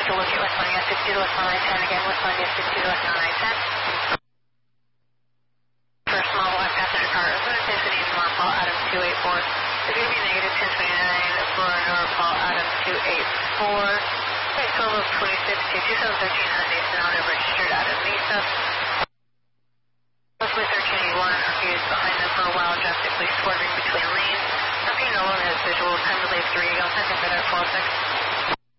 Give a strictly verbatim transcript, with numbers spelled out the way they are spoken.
to locate West Money S sixty to West nine ten. Again, West Money S sixty to West nine ten. First model and passenger car, Ocean City, Norfolk, Adam two eight four. It's going to be negative ten twenty-nine for Norfolk, Adam two eight four. Flight twelve of twenty-six to two seven one three Hyundai Sonata, registered out of Mesa. Hopefully thirteen eighty-one, refused behind them for a while, drastically swerving between lanes. Okay, no one has visual, time delay three, I'll send it for that twelve six.